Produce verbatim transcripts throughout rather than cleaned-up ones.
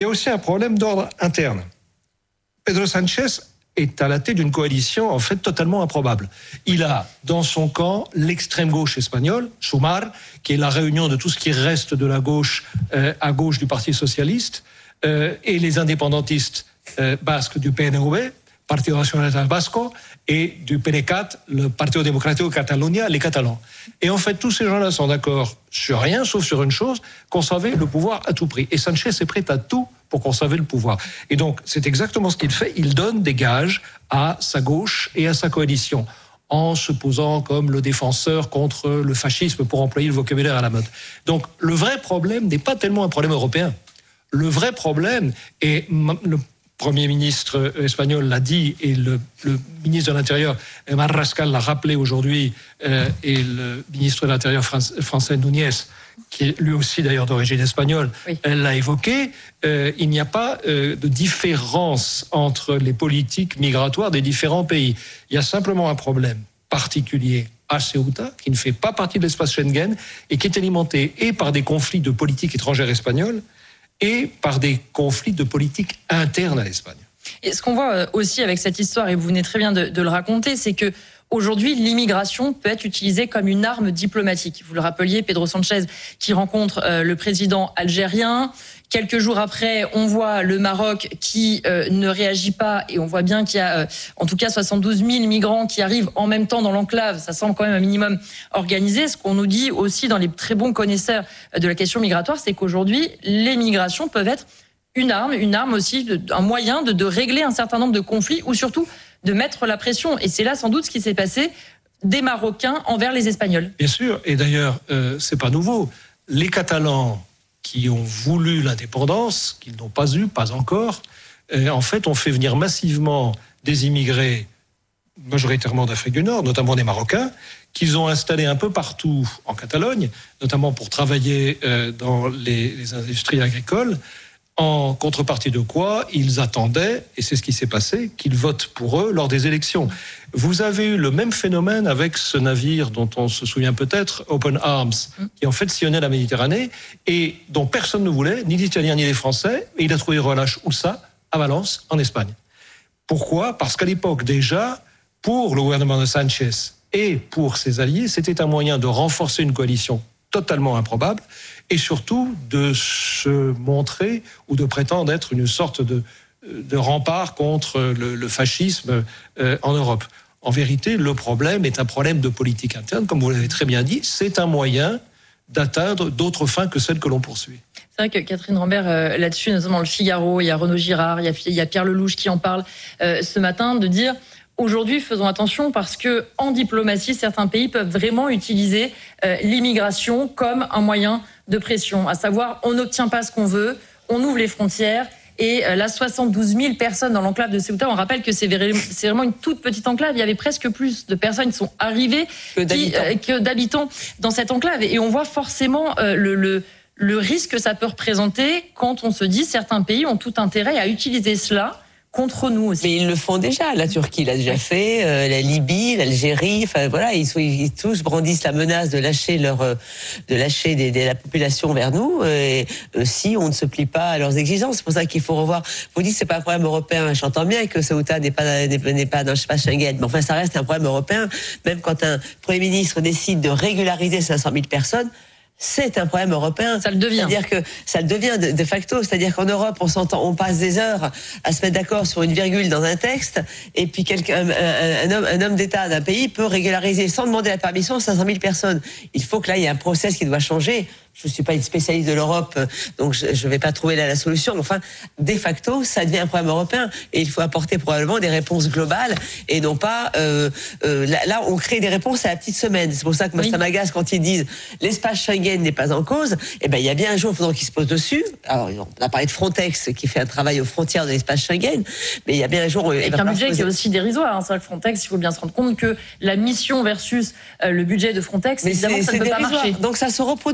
aussi un problème d'ordre interne. Pedro Sánchez est à la tête d'une coalition en fait totalement improbable. Il a dans son camp l'extrême gauche espagnole, Sumar, qui est la réunion de tout ce qui reste de la gauche euh, à gauche du Parti socialiste, euh, et les indépendantistes euh, basques du P N V, Partido Nacionalista Vasco, et du P D quatre, le Partido Democrático de Catalunya, les Catalans. Et en fait, tous ces gens-là sont d'accord sur rien, sauf sur une chose, conserver le pouvoir à tout prix. Et Sánchez est prêt à tout pour conserver le pouvoir. Et donc, c'est exactement ce qu'il fait. Il donne des gages à sa gauche et à sa coalition, en se posant comme le défenseur contre le fascisme, pour employer le vocabulaire à la mode. Donc, le vrai problème n'est pas tellement un problème européen. Le vrai problème, et le Premier ministre espagnol l'a dit, et le, le ministre de l'Intérieur, Marrascal, l'a rappelé aujourd'hui, euh, et le ministre de l'Intérieur français, Núñez, qui est lui aussi d'ailleurs d'origine espagnole, oui. Elle l'a évoqué, euh, il n'y a pas euh, de différence entre les politiques migratoires des différents pays. Il y a simplement un problème particulier à Ceuta, qui ne fait pas partie de l'espace Schengen, et qui est alimenté et par des conflits de politique étrangère espagnole, et par des conflits de politique interne à l'Espagne. Et ce qu'on voit aussi avec cette histoire, et vous venez très bien de, de le raconter, c'est que aujourd'hui, l'immigration peut être utilisée comme une arme diplomatique. Vous le rappeliez, Pedro Sánchez qui rencontre euh, le président algérien. Quelques jours après, on voit le Maroc qui euh, ne réagit pas, et on voit bien qu'il y a euh, en tout cas soixante-douze mille migrants qui arrivent en même temps dans l'enclave. Ça semble quand même un minimum organisé. Ce qu'on nous dit aussi dans les très bons connaisseurs de la question migratoire, c'est qu'aujourd'hui, les migrations peuvent être une arme, une arme aussi, de, un moyen de, de régler un certain nombre de conflits, ou surtout de mettre la pression. Et c'est là sans doute ce qui s'est passé des Marocains envers les Espagnols. Bien sûr, et d'ailleurs, euh, c'est pas nouveau. Les Catalans qui ont voulu l'indépendance, qu'ils n'ont pas eu, pas encore, euh, en fait, ont fait venir massivement des immigrés, majoritairement d'Afrique du Nord, notamment des Marocains, qu'ils ont installés un peu partout en Catalogne, notamment pour travailler euh, dans les, les industries agricoles, en contrepartie de quoi ils attendaient, et c'est ce qui s'est passé, qu'ils votent pour eux lors des élections. Vous avez eu le même phénomène avec ce navire dont on se souvient peut-être, Open Arms, qui en fait sillonnait la Méditerranée et dont personne ne voulait, ni les Italiens ni les Français, et il a trouvé relâche où ça ? À Valence, en Espagne. Pourquoi ? Parce qu'à l'époque déjà, pour le gouvernement de Sánchez et pour ses alliés, c'était un moyen de renforcer une coalition totalement improbable, et surtout de se montrer ou de prétendre être une sorte de, de rempart contre le, le fascisme euh, en Europe. En vérité, le problème est un problème de politique interne, comme vous l'avez très bien dit, c'est un moyen d'atteindre d'autres fins que celles que l'on poursuit. C'est vrai que Catherine Rambert, euh, là-dessus, notamment le Figaro, il y a Renaud Girard, il y a, il y a Pierre Lelouch qui en parle euh, ce matin, de dire... Aujourd'hui, faisons attention parce que en diplomatie, certains pays peuvent vraiment utiliser euh, l'immigration comme un moyen de pression. À savoir, on n'obtient pas ce qu'on veut, on ouvre les frontières. Et euh, là, soixante-douze mille personnes dans l'enclave de Ceuta. On rappelle que c'est vraiment une toute petite enclave. Il y avait presque plus de personnes qui sont arrivées que d'habitants, qui, euh, que d'habitants dans cette enclave. Et on voit forcément euh, le, le, le risque que ça peut représenter quand on se dit certains pays ont tout intérêt à utiliser cela contre nous aussi. Mais ils le font déjà. La Turquie l'a déjà fait, euh, la Libye, l'Algérie. Enfin voilà, ils, sont, ils tous brandissent la menace de lâcher leur, euh, de lâcher des, des, la population vers nous. Et, euh, si on ne se plie pas à leurs exigences, c'est pour ça qu'il faut revoir. Vous dites que c'est pas un problème européen. J'entends bien que Ceuta n'est pas n'est pas dans l'espace Schengen, mais enfin ça reste un problème européen. Même quand un Premier ministre décide de régulariser cinq cent mille personnes. C'est un problème européen. Ça le devient. C'est-à-dire que ça le devient de, de facto. C'est-à-dire qu'en Europe, on s'entend, on passe des heures à se mettre d'accord sur une virgule dans un texte, et puis quelqu'un, un, un, un homme, un homme d'État d'un pays peut régulariser sans demander la permission cinq cent mille personnes. Il faut que là, il y ait un process qui doit changer. Je ne suis pas une spécialiste de l'Europe, donc je ne vais pas trouver là la solution. Mais enfin, de facto, ça devient un problème européen. Et il faut apporter probablement des réponses globales et non pas... Euh, euh, là, là, on crée des réponses à la petite semaine. C'est pour ça que moi, oui. ça m'agace quand ils disent l'espace Schengen n'est pas en cause. Eh ben, il y a bien un jour, il faudra qu'ils se posent dessus. Alors, on a parlé de Frontex qui fait un travail aux frontières de l'espace Schengen, mais il y a bien un jour... Avec un budget poser... qui est aussi dérisoire. Hein. C'est vrai que Frontex, il faut bien se rendre compte que la mission versus euh, le budget de Frontex, mais évidemment, ça ne peut pas marcher. Donc ça se reproduira. Et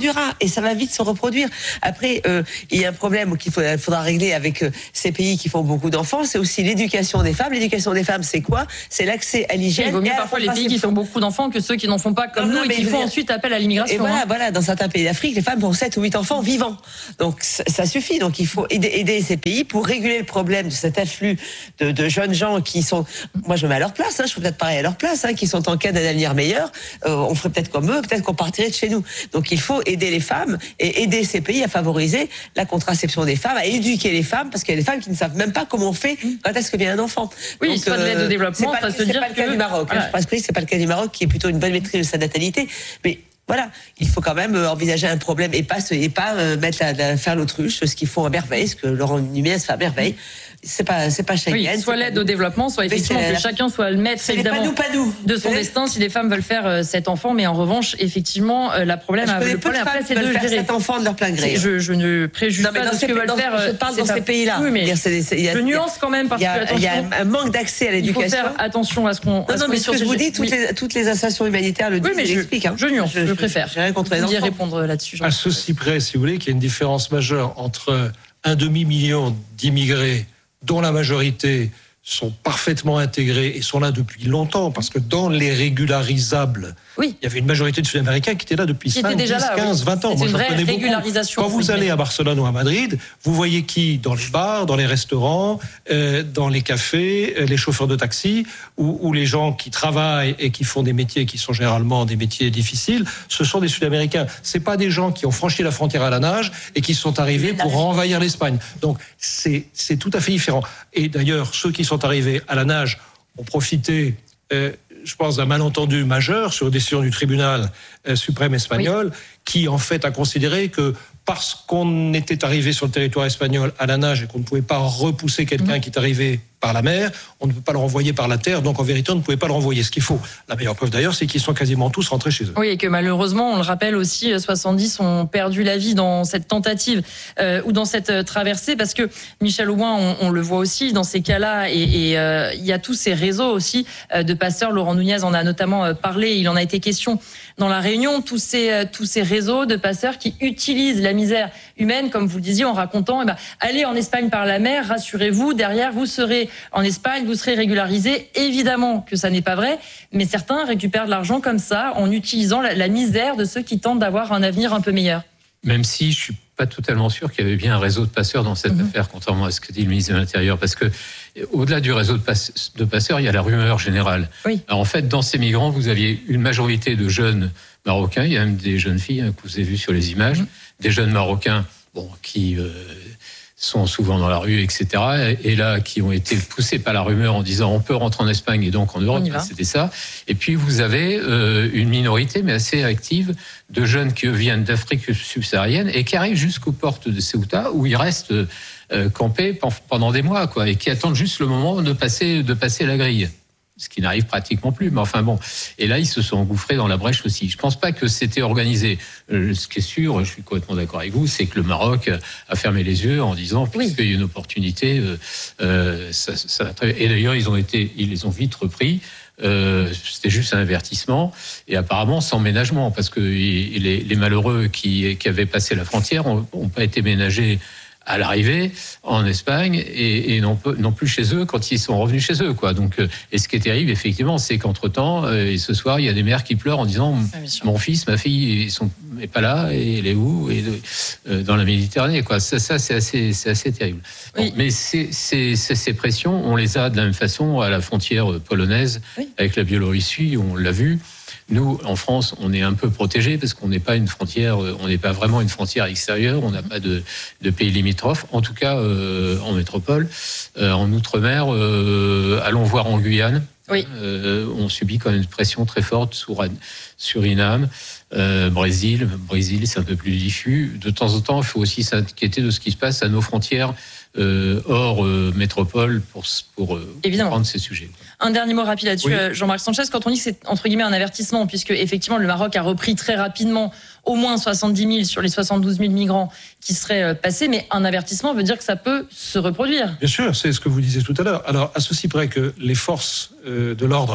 et ça va vite se reproduire. Après, euh, il y a un problème qu'il faudra, faudra régler avec euh, ces pays qui font beaucoup d'enfants, c'est aussi l'éducation des femmes. L'éducation des femmes, c'est quoi? C'est l'accès à l'hygiène. Il vaut mieux parfois les pays qui font beaucoup d'enfants que ceux qui n'en font pas comme non, nous non, et qui font dire... ensuite appel à l'immigration. Et voilà, hein. voilà, dans certains pays d'Afrique, les femmes font sept ou huit enfants vivants. Donc ça suffit. Donc il faut aider, aider ces pays pour réguler le problème de cet afflux de, de jeunes gens qui sont, moi je me mets à leur place, hein, je ferais peut-être pareil à leur place, hein, qui sont en quête d'un avenir meilleur. Euh, on ferait peut-être comme eux, peut-être qu'on partirait de chez nous. Donc il faut aider les femmes et aider ces pays à favoriser la contraception des femmes, à éduquer les femmes, parce qu'il y a des femmes qui ne savent même pas comment on fait quand est-ce que vient un enfant. Oui, donc, soit de l'aide au développement, c'est pas, ça se c'est dire pas le cas que... du Maroc. Voilà. Hein, je pense que c'est pas le cas du Maroc, qui est plutôt une bonne maîtrise de sa natalité, mais voilà, il faut quand même envisager un problème et pas, et pas mettre la, la, faire l'autruche, ce qu'ils font à merveille, ce que Laurent Nunez fait à merveille. C'est pas, c'est pas Schengen. Oui, soit l'aide au développement, soit effectivement que la... chacun soit le maître évidemment pas nous, pas nous. de son destin si les femmes veulent faire euh, cet enfant. Mais en revanche, effectivement, euh, la problème, je le problème après, c'est de faire gérer cet enfant de leur plein gré. Je, je ne préjuge non, pas de ce que veulent dans, faire. Je parle dans ces pays-là. Oui, mais c'est, c'est, y a, je nuance quand même parce y a, que il y a un manque d'accès à l'éducation. Il faut faire attention à ce qu'on. Non, non, mais ce que je vous dis, toutes les toutes les associations humanitaires le disent. Oui, mais je explique. Je nuance. Je préfère. J'ai rien contre les enfants. Répondre là-dessus. À ceci près, si vous voulez, qu'il y a une différence majeure entre un demi-million d'immigrés dont la majorité sont parfaitement intégrés et sont là depuis longtemps, parce que dans les régularisables, oui. il y avait une majorité de Sud-Américains qui étaient là depuis cinq, dix, quinze, vingt ans. C'est une Moi, vraie régularisation. Quand vous allez à Barcelone ou à Madrid, vous voyez qui dans les bars, dans les restaurants, euh, dans les cafés, euh, les chauffeurs de taxi, ou, ou les gens qui travaillent et qui font des métiers qui sont généralement des métiers difficiles, ce sont des Sud-Américains. C'est pas des gens qui ont franchi la frontière à la nage et qui sont arrivés pour envahir l'Espagne. Donc c'est, c'est tout à fait différent. Et d'ailleurs, ceux qui sont arrivés à la nage ont profité, euh, je pense, d'un malentendu majeur sur une décision du tribunal euh, suprême espagnol, oui. qui en fait a considéré que parce qu'on était arrivé sur le territoire espagnol à la nage et qu'on ne pouvait pas repousser quelqu'un mmh. qui est arrivé par la mer, on ne peut pas le renvoyer par la terre, donc en vérité on ne pouvait pas le renvoyer. Ce qu'il faut, la meilleure preuve d'ailleurs, c'est qu'ils sont quasiment tous rentrés chez eux. Oui, et que malheureusement, on le rappelle aussi, soixante-dix ont perdu la vie dans cette tentative euh, ou dans cette traversée, parce que Michel Aubin, on, on le voit aussi dans ces cas-là, et, et euh, il y a tous ces réseaux aussi euh, de passeurs. Laurent Nunez en a notamment parlé, il en a été question dans la Réunion, tous ces, euh, tous ces réseaux de passeurs qui utilisent la misère humaine, comme vous le disiez, en racontant, eh ben, allez en Espagne par la mer, rassurez-vous, derrière vous serez en Espagne, vous serez régularisé. Évidemment que ça n'est pas vrai, mais certains récupèrent de l'argent comme ça en utilisant la, la misère de ceux qui tentent d'avoir un avenir un peu meilleur. Même si je suis pas totalement sûr qu'il y avait bien un réseau de passeurs dans cette mmh. affaire, contrairement à ce que dit le ministre de l'Intérieur, parce que au-delà du réseau de, passe, de passeurs, il y a la rumeur générale. Oui. Alors, en fait, dans ces migrants, vous aviez une majorité de jeunes Marocains, il y a même des jeunes filles hein, que vous avez vues sur les images, mmh. des jeunes Marocains bon, qui euh, sont souvent dans la rue, et cetera. Et, et là, qui ont été poussés par la rumeur en disant on peut rentrer en Espagne et donc en Europe, c'était ça. Et puis vous avez euh, une minorité, mais assez active, de jeunes qui viennent d'Afrique subsaharienne et qui arrivent jusqu'aux portes de Ceuta, où ils restent euh, campés pendant des mois, quoi, et qui attendent juste le moment de passer, de passer la grille. Ce qui n'arrive pratiquement plus, mais enfin bon. Et là, ils se sont engouffrés dans la brèche aussi. Je pense pas que c'était organisé. Euh, ce qui est sûr, je suis complètement d'accord avec vous, c'est que le Maroc a fermé les yeux en disant oui. qu'il y a une opportunité. Euh, euh, ça, ça, et d'ailleurs, ils ont été, ils les ont vite repris. Euh, c'était juste un avertissement et apparemment sans ménagement, parce que les, les malheureux qui, qui avaient passé la frontière n'ont pas été ménagés à l'arrivée en Espagne et, et non, non plus chez eux quand ils sont revenus chez eux, quoi. Donc, et ce qui est terrible, effectivement, c'est qu'entre-temps, euh, et ce soir, il y a des mères qui pleurent en disant ah, mon fils, ma fille, ils sont est pas là et elle est où et euh, dans la Méditerranée, quoi. Ça, ça c'est assez, c'est assez terrible. Oui. Bon, mais ces, ces, ces pressions, on les a de la même façon à la frontière polonaise oui. avec la Biélorussie, on l'a vu. Nous, en France, on est un peu protégés parce qu'on n'est pas une frontière, on n'est pas vraiment une frontière extérieure, on n'a pas de, de pays limitrophes, en tout cas euh, en métropole. Euh, en Outre-mer, euh, allons voir en Guyane. Oui. Euh, on subit quand même une pression très forte sur Suriname, euh, Brésil. Brésil, c'est un peu plus diffus. De temps en temps, il faut aussi s'inquiéter de ce qui se passe à nos frontières euh, hors euh, métropole pour, pour euh, comprendre ces sujets. Un dernier mot rapide là-dessus, oui. Jean-Marc Sanchez, quand on dit que c'est entre guillemets un avertissement, puisque effectivement le Maroc a repris très rapidement au moins soixante-dix mille sur les soixante-douze mille migrants qui seraient passés, mais un avertissement veut dire que ça peut se reproduire. Bien sûr, c'est ce que vous disiez tout à l'heure. Alors, à ceci près que les forces euh, de l'ordre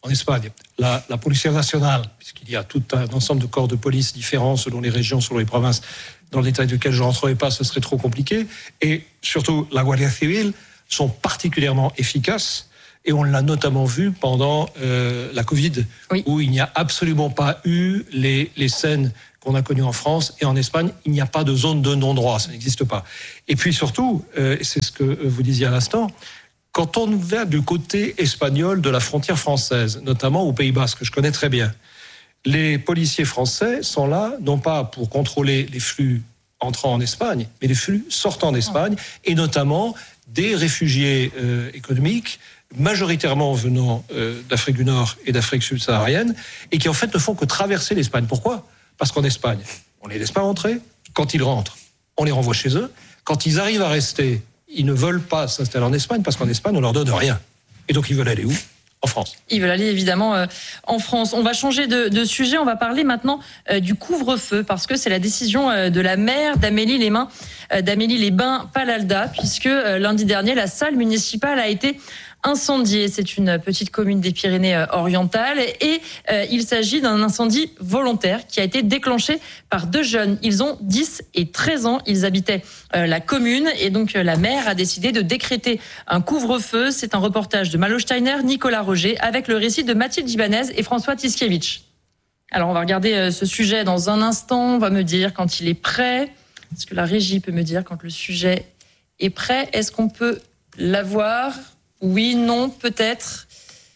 en Espagne, la, la Policía Nacional, puisqu'il y a tout un ensemble de corps de police différents selon les régions, selon les provinces, dans le détail duquel je ne rentrerai pas, ce serait trop compliqué, et surtout la Guardia Civil, sont particulièrement efficaces. Et on l'a notamment vu pendant euh, la Covid, oui. où il n'y a absolument pas eu les, les scènes qu'on a connues en France et en Espagne. Il n'y a pas de zone de non-droit, ça n'existe pas. Et puis surtout, euh, c'est ce que vous disiez à l'instant, quand on va du côté espagnol de la frontière française, notamment au Pays Basque, que je connais très bien, les policiers français sont là, non pas pour contrôler les flux entrant en Espagne, mais les flux sortant d'Espagne, et notamment des réfugiés euh, économiques, majoritairement venant euh, d'Afrique du Nord et d'Afrique subsaharienne, et qui en fait ne font que traverser l'Espagne. Pourquoi ? Parce qu'en Espagne, on ne les laisse pas rentrer. Quand ils rentrent, on les renvoie chez eux. Quand ils arrivent à rester, ils ne veulent pas s'installer en Espagne, parce qu'en Espagne, on leur donne rien. Et donc, ils veulent aller où ? En France. Ils veulent aller évidemment euh, en France. On va changer de, de sujet, on va parler maintenant euh, du couvre-feu, parce que c'est la décision euh, de la maire d'Amélie-les-Bains, euh, d'Amélie-les-Bains-Palalda, puisque euh, lundi dernier, la salle municipale a été incendiée. C'est une petite commune des Pyrénées-Orientales et euh, il s'agit d'un incendie volontaire qui a été déclenché par deux jeunes. Ils ont dix et treize ans. Ils habitaient euh, la commune et donc euh, la maire a décidé de décréter un couvre-feu. C'est un reportage de Malo Steiner, Nicolas Roger, avec le récit de Mathilde Ibanez et François Tiskiewicz. Alors on va regarder euh, ce sujet dans un instant. On va me dire quand il est prêt. Est-ce que la régie peut me dire quand le sujet est prêt ? Est-ce qu'on peut l'avoir ? Oui, non, peut-être.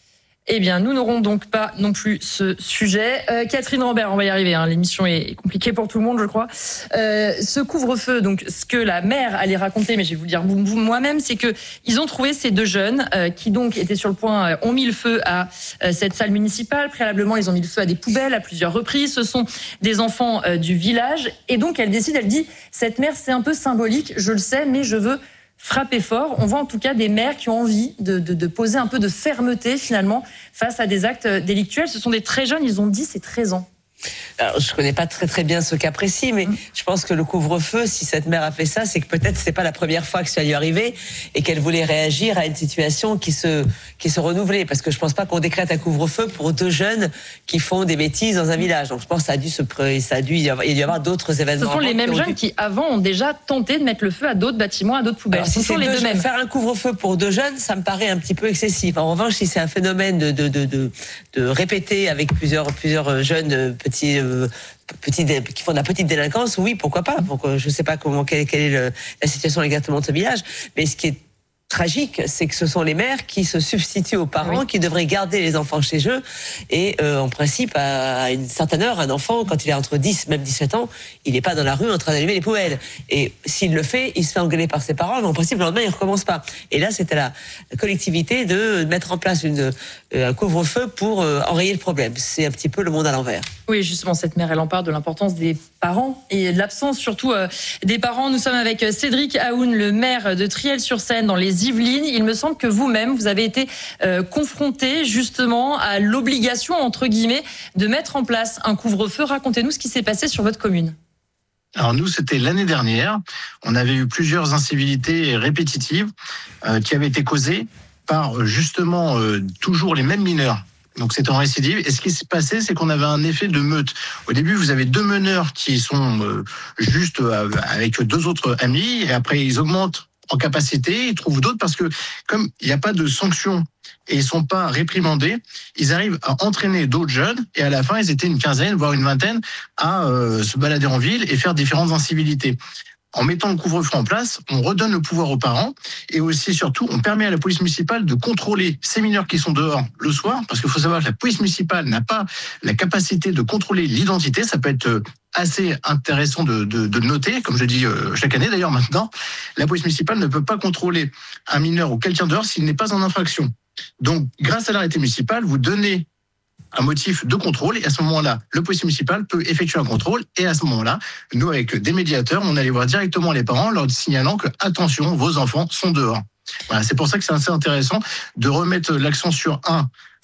Eh bien, nous n'aurons donc pas non plus ce sujet. Euh, Catherine Rambert, on va y arriver. Hein, l'émission est compliquée pour tout le monde, je crois. Euh, ce couvre-feu, donc, ce que la maire allait raconter, mais je vais vous le dire moi-même, c'est que ils ont trouvé ces deux jeunes euh, qui donc étaient sur le point, euh, ont mis le feu à euh, cette salle municipale. Préalablement, ils ont mis le feu à des poubelles à plusieurs reprises. Ce sont des enfants euh, du village, et donc elle décide, elle dit, cette mère, c'est un peu symbolique, je le sais, mais je veux frapper fort. On voit en tout cas des maires qui ont envie de, de, de poser un peu de fermeté finalement face à des actes délictuels. Ce sont des très jeunes, ils ont dix et treize ans. Alors, je connais pas très très bien ce cas précis, mais mmh. je pense que le couvre-feu, si cette mère a fait ça, c'est que peut-être c'est pas la première fois que ça lui est arrivé et qu'elle voulait réagir à une situation qui se qui se renouvelait. Parce que je pense pas qu'on décrète un couvre-feu pour deux jeunes qui font des bêtises dans un village. Donc je pense que ça a dû se ça a dû y avoir, il y a dû y avoir d'autres événements. Ce sont les mêmes qui jeunes dû... qui avant ont déjà tenté de mettre le feu à d'autres bâtiments, à d'autres poubelles. Alors, si Ce sont les deux, deux mêmes. Faire un couvre-feu pour deux jeunes, ça me paraît un petit peu excessif. En revanche, si c'est un phénomène de de de de, de répéter avec plusieurs plusieurs jeunes petits Petits, qui font de la petite délinquance, oui, pourquoi pas. Pourquoi, je ne sais pas comment quelle, quelle est le, la situation exactement de ce village, mais ce qui est tragique, c'est que ce sont les mères qui se substituent aux parents, oui. qui devraient garder les enfants chez eux. Et euh, en principe, à une certaine heure, un enfant, quand il est entre dix, même dix-sept ans, il n'est pas dans la rue en train d'allumer les poubelles. Et s'il le fait, il se fait engueuler par ses parents, mais en principe, le lendemain, il ne recommence pas. Et là, c'était la collectivité de mettre en place une, un couvre-feu pour euh, enrayer le problème. C'est un petit peu le monde à l'envers. Oui, justement, cette mère, elle en parle de l'importance des parents et de l'absence surtout euh, des parents. Nous sommes avec Cédric Aoun, le maire de Triel-sur-Seine, dans les Yvelines. Il me semble que vous-même, vous avez été euh, confronté justement à l'obligation, entre guillemets, de mettre en place un couvre-feu. Racontez-nous ce qui s'est passé sur votre commune. Alors nous, c'était l'année dernière. On avait eu plusieurs incivilités répétitives euh, qui avaient été causées par justement euh, toujours les mêmes mineurs. Donc c'était en récidive. Et ce qui s'est passé, c'est qu'on avait un effet de meute. Au début, vous avez deux meneurs qui sont euh, juste euh, avec deux autres amis, et après ils augmentent en capacité, ils trouvent d'autres parce que comme il n'y a pas de sanction et ils sont pas réprimandés, ils arrivent à entraîner d'autres jeunes et à la fin, ils étaient une quinzaine, voire une vingtaine à euh, se balader en ville et faire différentes incivilités. En mettant le couvre-feu en place, on redonne le pouvoir aux parents et aussi, surtout, on permet à la police municipale de contrôler ces mineurs qui sont dehors le soir, parce qu'il faut savoir que la police municipale n'a pas la capacité de contrôler l'identité. Ça peut être assez intéressant de, de, de le noter, comme je dis chaque année d'ailleurs maintenant. La police municipale ne peut pas contrôler un mineur ou quelqu'un dehors s'il n'est pas en infraction. Donc, grâce à l'arrêté municipal, vous donnez un motif de contrôle, et à ce moment-là, le policier municipal peut effectuer un contrôle, et à ce moment-là, nous, avec des médiateurs, on allait voir directement les parents, leur signalant que, attention, vos enfants sont dehors. Voilà, c'est pour ça que c'est assez intéressant de remettre l'accent sur, un,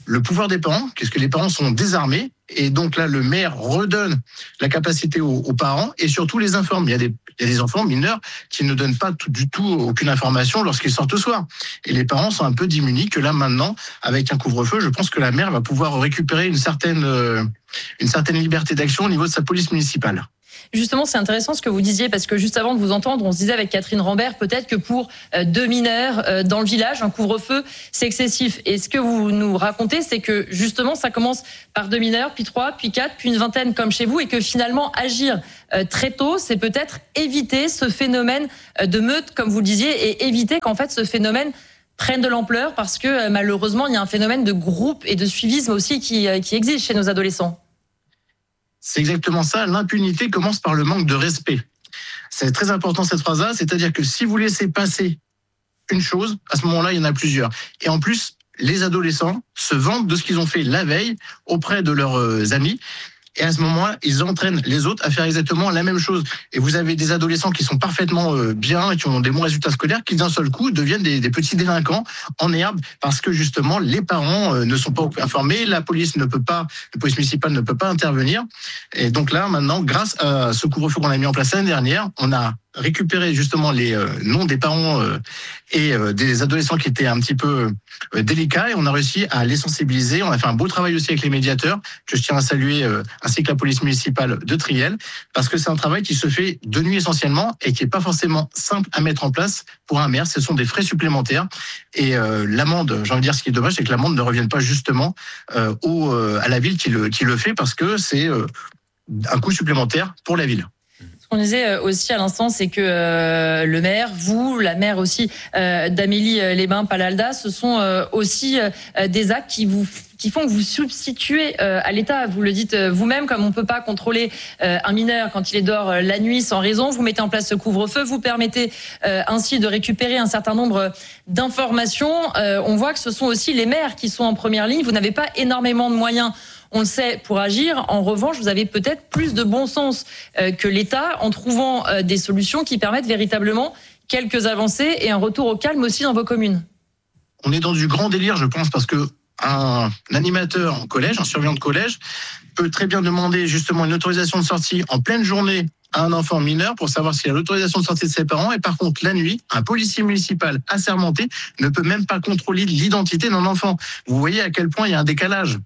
le pouvoir des parents, puisque les parents sont désarmés. Et donc là, le maire redonne la capacité aux, aux parents et surtout les informe. Il y a des, il y a des enfants mineurs qui ne donnent pas tout, du tout aucune information lorsqu'ils sortent le soir. Et les parents sont un peu démunis que là, maintenant, avec un couvre-feu, je pense que la maire va pouvoir récupérer une certaine, euh, une certaine liberté d'action au niveau de sa police municipale. Justement, c'est intéressant ce que vous disiez, parce que juste avant de vous entendre, on se disait avec Catherine Rambert, peut-être que pour deux mineurs dans le village, un couvre-feu, c'est excessif. Et ce que vous nous racontez, c'est que justement, ça commence par deux mineurs, puis trois, puis quatre, puis une vingtaine comme chez vous, et que finalement, agir très tôt, c'est peut-être éviter ce phénomène de meute, comme vous le disiez, et éviter qu'en fait ce phénomène prenne de l'ampleur, parce que malheureusement, il y a un phénomène de groupe et de suivisme aussi qui, qui existe chez nos adolescents. C'est exactement ça. L'impunité commence par le manque de respect. C'est très important cette phrase-là, c'est-à-dire que si vous laissez passer une chose, à ce moment-là, il y en a plusieurs. Et en plus, les adolescents se vantent de ce qu'ils ont fait la veille auprès de leurs amis. Et à ce moment-là, ils entraînent les autres à faire exactement la même chose. Et vous avez des adolescents qui sont parfaitement bien et qui ont des bons résultats scolaires, qui d'un seul coup deviennent des, des petits délinquants en herbe, parce que justement les parents ne sont pas informés, la police ne peut pas, la police municipale ne peut pas intervenir. Et donc là, maintenant, grâce à ce couvre-feu qu'on a mis en place l'année dernière, on a récupéré justement les euh, noms des parents euh, et euh, des adolescents qui étaient un petit peu euh, délicats, et on a réussi à les sensibiliser. On a fait un beau travail aussi avec les médiateurs, que je tiens à saluer, euh, ainsi que la police municipale de Triel, parce que c'est un travail qui se fait de nuit essentiellement et qui est pas forcément simple à mettre en place pour un maire. Ce sont des frais supplémentaires, et euh, l'amende, j'ai envie de dire, ce qui est dommage, c'est que l'amende ne revienne pas justement euh, au, euh, à la ville qui le, qui le fait, parce que c'est euh, un coût supplémentaire pour la ville. Ce qu'on disait aussi à l'instant, c'est que euh, le maire, vous, la maire aussi euh, d'Amélie-les-Bains-Palalda, ce sont euh, aussi euh, des actes qui vous qui font que vous substituez euh, à l'État. Vous le dites vous-même, comme on ne peut pas contrôler euh, un mineur quand il est dehors euh, la nuit sans raison, vous mettez en place ce couvre-feu, vous permettez euh, ainsi de récupérer un certain nombre d'informations. Euh, on voit que ce sont aussi les maires qui sont en première ligne. Vous n'avez pas énormément de moyens, on le sait, pour agir. En revanche, vous avez peut-être plus de bon sens euh, que l'État en trouvant euh, des solutions qui permettent véritablement quelques avancées et un retour au calme aussi dans vos communes. On est dans du grand délire, je pense, parce que un animateur en collège, un surveillant de collège, peut très bien demander justement une autorisation de sortie en pleine journée à un enfant mineur pour savoir s'il a l'autorisation de sortie de ses parents. Et par contre, la nuit, un policier municipal assermenté ne peut même pas contrôler l'identité d'un enfant. Vous voyez à quel point il y a un décalage.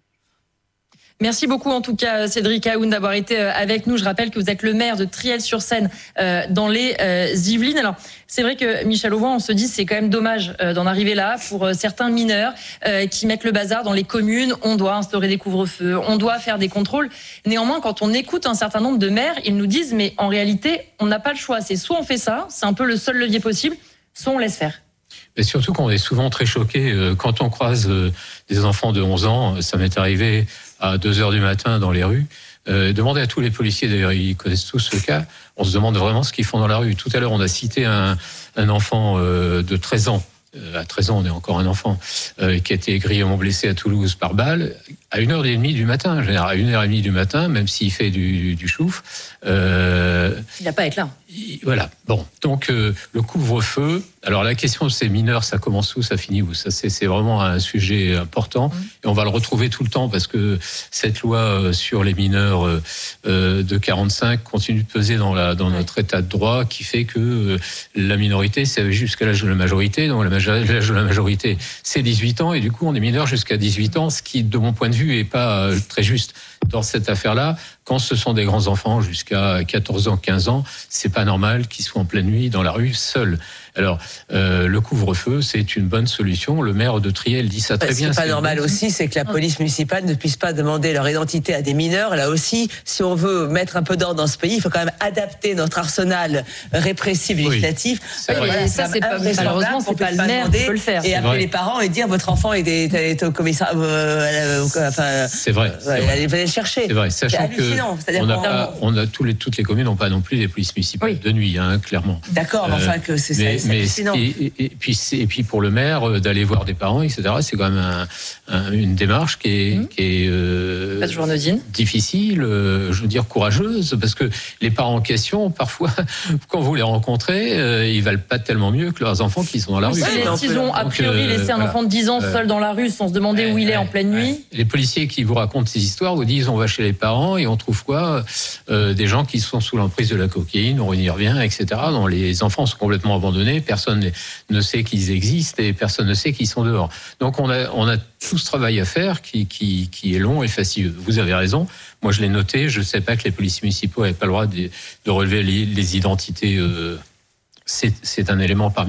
Merci beaucoup en tout cas Cédric Aoun d'avoir été avec nous. Je rappelle que vous êtes le maire de Triel-sur-Seine euh, dans les euh, Yvelines. Alors c'est vrai que Michel Auvin, on se dit c'est quand même dommage euh, d'en arriver là pour euh, certains mineurs euh, qui mettent le bazar dans les communes. On doit instaurer des couvre-feux, on doit faire des contrôles. Néanmoins, quand on écoute un certain nombre de maires, ils nous disent mais en réalité on n'a pas le choix. C'est soit on fait ça, c'est un peu le seul levier possible, soit on laisse faire. Et surtout qu'on est souvent très choqués euh, quand on croise euh, des enfants de onze ans. Ça m'est arrivé à deux heures du matin dans les rues. Euh, demandez à tous les policiers, d'ailleurs, ils connaissent tous le cas. On se demande vraiment ce qu'ils font dans la rue. Tout à l'heure, on a cité un, un enfant euh, de treize ans. Euh, à treize ans, on est encore un enfant, euh, qui a été grièvement blessé à Toulouse par balle à une heure trente du matin. Je veux dire, à une heure trente du matin, même s'il fait du, du chouf. Euh, il n'a pas à être là. Il, voilà. Bon, donc euh, le couvre-feu. Alors la question de ces mineurs, ça commence où, ça finit où? Ça, c'est, c'est vraiment un sujet important, mmh. et on va le retrouver tout le temps parce que cette loi euh, sur les mineurs euh, euh, de quarante-cinq continue de peser dans, la, dans notre état de droit, qui fait que euh, la minorité, c'est jusqu'à l'âge de la majorité. Donc l'âge de la majorité, c'est dix-huit ans, et du coup on est mineur jusqu'à dix-huit ans, ce qui, de mon point de vue, est pas euh, très juste dans cette affaire-là. Quand ce sont des grands enfants jusqu'à quatorze ans, quinze ans, c'est pas normal qu'ils soient en pleine nuit dans la rue seuls. Alors, euh, le couvre-feu, c'est une bonne solution. Le maire de Triel dit ça très Ce bien. Ce qui n'est pas normal aussi, c'est que la police municipale ne puisse pas demander leur identité à des mineurs. Là aussi, si on veut mettre un peu d'ordre dans ce pays, il faut quand même adapter notre arsenal répressif législatif. Oui, oui, voilà, ça, c'est pas, malheureusement, c'est pas le maire qui peut le faire. Et appeler vrai. les parents et dire votre enfant est, est, est au commissariat. Euh, euh, enfin, c'est vrai. Euh, allez le chercher. C'est vrai. Sachant que on a pas, on a tous les, toutes les communes n'ont pas non plus des polices municipales oui. de nuit, hein, clairement. D'accord, mais enfin que c'est mais, ça. mais et, et, et puis et puis pour le maire d'aller voir des parents, et cetera. C'est quand même un, un, une démarche qui est, mmh. qui est euh, pas toujours anodine, difficile, euh, je veux dire courageuse, parce que les parents en question, parfois, quand vous les rencontrez, euh, ils valent pas tellement mieux que leurs enfants qui sont dans la rue. Oui, s'ils ont a priori euh, laissé un voilà. enfant de dix ans seul dans la rue sans se demander euh, où il est euh, en pleine euh, nuit. Les policiers qui vous racontent ces histoires vous disent on va chez les parents et on trouve quoi euh, des gens qui sont sous l'emprise de la cocaïne, on y revient, et cetera. Donc les enfants sont complètement abandonnés, personne ne sait qu'ils existent et personne ne sait qu'ils sont dehors. Donc on a, on a tout ce travail à faire qui, qui, qui est long et fastidieux. Vous avez raison, moi je l'ai noté, je ne sais pas que les policiers municipaux n'avaient pas le droit de, de relever les, les identités, euh, c'est, c'est un élément parmi